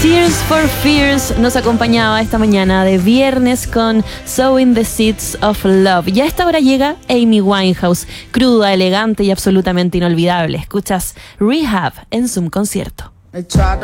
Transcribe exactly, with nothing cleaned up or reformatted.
Tears for Fears nos acompañaba esta mañana de viernes con Sowing the Seeds of Love. Y a esta hora llega Amy Winehouse, cruda, elegante y absolutamente inolvidable. Escuchas Rehab en Zoom Concierto.